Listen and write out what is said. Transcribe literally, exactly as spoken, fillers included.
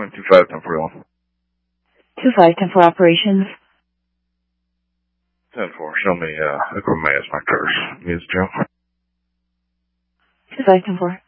two five, ten four one. two five, ten four operations. ten four, show me, uh, equipment as my curse. Means Joe. two five, ten four.